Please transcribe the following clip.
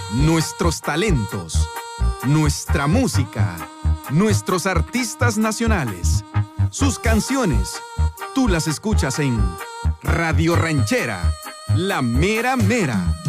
nuestros talentos, nuestra música, nuestros artistas nacionales, sus canciones. Tú las escuchas en Radio Ranchera, la mera mera.